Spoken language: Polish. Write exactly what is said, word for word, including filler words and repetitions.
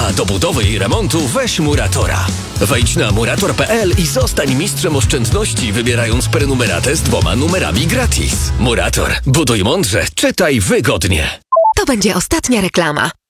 A do budowy i remontu weź Muratora. Wejdź na murator kropka p l i zostań mistrzem oszczędności, wybierając prenumeratę z dwoma numerami gratis. Murator. Buduj mądrze, czytaj wygodnie. To będzie ostatnia reklama.